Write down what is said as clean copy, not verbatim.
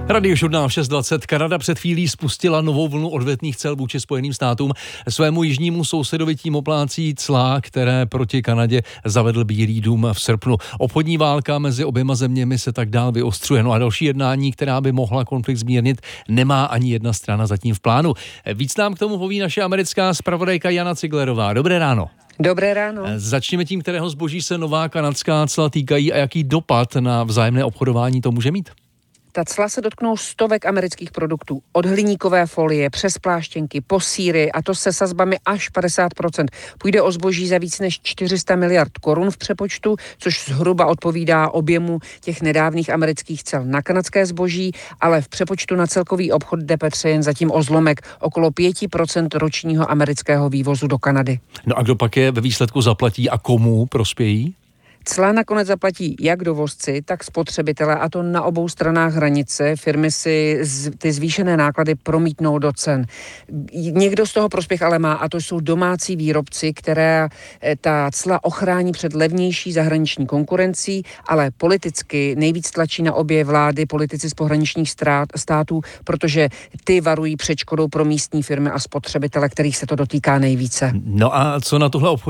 Radiožurnál 6.20. Kanada před chvílí spustila novou vlnu odvetných cel vůči Spojeným státům. Svému jižnímu sousedovi tím oplácí cla, které proti Kanadě zavedl Bílý dům v srpnu. Obchodní válka mezi oběma zeměmi se tak dál vyostřuje. No a další jednání, která by mohla konflikt zmírnit, nemá ani jedna strana zatím v plánu. Víc nám k tomu poví naše americká zpravodajka Jana Ciglerová. Dobré ráno. Dobré ráno. Začněme tím, kterého zboží se nová kanadská cla týkají a jaký dopad na vzájemné obchodování to může mít? Ta cla se dotknou stovek amerických produktů. Od hliníkové folie přes pláštěnky po sýry, a to se sazbami až 50%. Půjde o zboží za víc než 400 miliard korun v přepočtu, což zhruba odpovídá objemu těch nedávných amerických cel na kanadské zboží, ale v přepočtu na celkový obchod jde Petře jen zatím o zlomek, okolo 5% ročního amerického vývozu do Kanady. No a kdo pak je ve výsledku zaplatí a komu prospějí? Cla nakonec zaplatí jak dovozci, tak spotřebitelé, a to na obou stranách hranice. Firmy si ty zvýšené náklady promítnou do cen. Někdo z toho prospěch ale má, a to jsou domácí výrobci, které ta cla ochrání před levnější zahraniční konkurencí, ale politicky nejvíc tlačí na obě vlády politici z pohraničních států, protože ty varují před škodou pro místní firmy a spotřebitele, kterých se to dotýká nejvíce. No a co na tohle obchodní